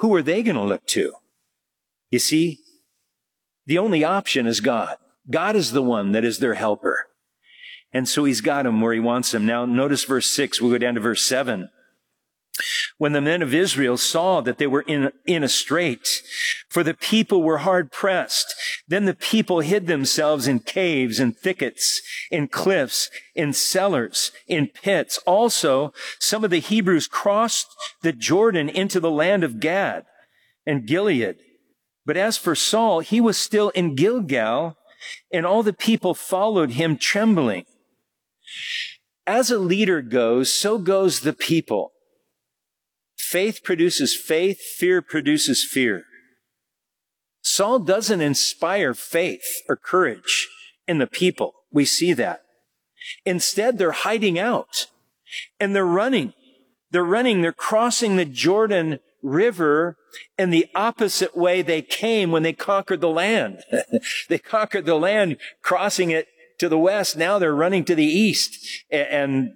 who are they going to look to? You see, the only option is God. God is the one that is their helper. And so he's got them where he wants them. Now, notice verse 6. We'll go down to verse 7. When the men of Israel saw that they were in a strait, for the people were hard pressed, then the people hid themselves in caves and thickets, in cliffs, in cellars, in pits. Also, some of the Hebrews crossed the Jordan into the land of Gad and Gilead. But as for Saul, he was still in Gilgal, and all the people followed him trembling. As a leader goes, so goes the people. Faith produces faith, fear produces fear. Saul doesn't inspire faith or courage in the people. We see that. Instead, they're hiding out and they're running. They're crossing the Jordan River in the opposite way they came when they conquered the land. They conquered the land, crossing it to the west. Now they're running to the east and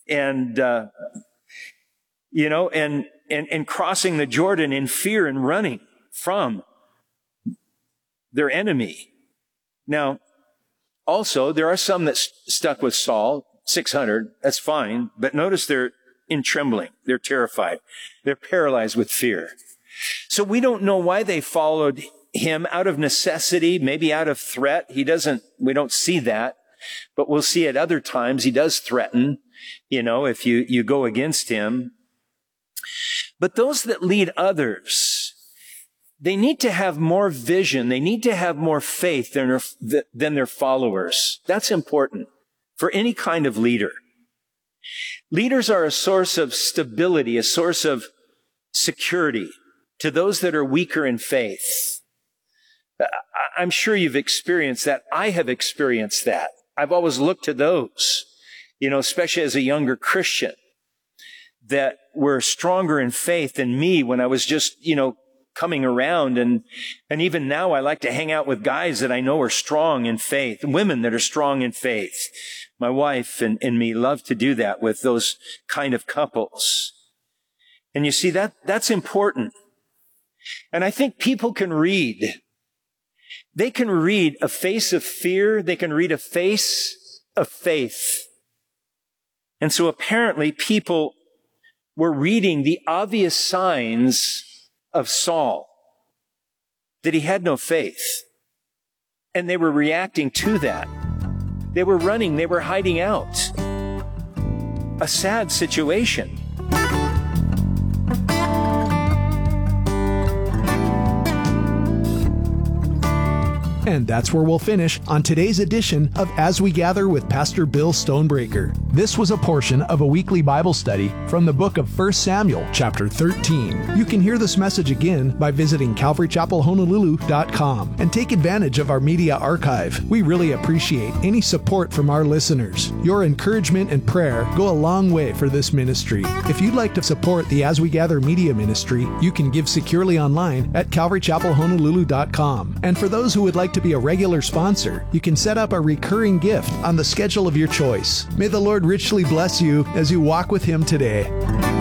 crossing the Jordan in fear and running from their enemy. Now, also, there are some that stuck with Saul, 600, that's fine, but notice they're in trembling. They're terrified. They're paralyzed with fear. So we don't know why they followed him, out of necessity, maybe out of threat. We don't see that, but we'll see at other times he does threaten, if you go against him. But those that lead others, they need to have more vision. They need to have more faith than their followers. That's important for any kind of leader. Leaders are a source of stability, a source of security to those that are weaker in faith. I'm sure you've experienced that. I have experienced that. I've always looked to those, especially as a younger Christian, that were stronger in faith than me when I was just, coming around. And even now I like to hang out with guys that I know are strong in faith, women that are strong in faith. My wife and me love to do that with those kind of couples. And you see, that's important. And I think people can read. They can read a face of fear. They can read a face of faith. And so apparently people were reading the obvious signs of Saul, that he had no faith. And they were reacting to that. They were running, they were hiding out. A sad situation. And that's where we'll finish on today's edition of As We Gather with Pastor Bill Stonebreaker. This was a portion of a weekly Bible study from the book of 1 Samuel, chapter 13. You can hear this message again by visiting CalvaryChapelHonolulu.com and take advantage of our media archive. We really appreciate any support from our listeners. Your encouragement and prayer go a long way for this ministry. If you'd like to support the As We Gather media ministry, you can give securely online at CalvaryChapelHonolulu.com. And for those who would like to be a regular sponsor, you can set up a recurring gift on the schedule of your choice. May the Lord richly bless you as you walk with Him today.